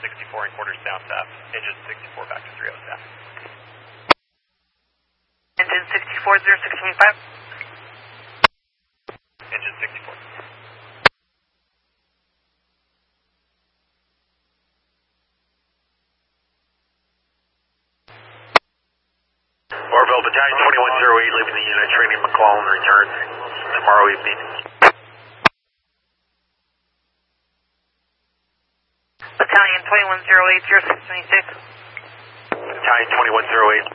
64 and quarters down staff. Engine 64 back to 30 staff. Engine 64, 0625. Engine 64. Orville Battalion 2108 leaving the unit, training McClellan, return tomorrow evening. Battalion 2108, 0626. Battalion 2108,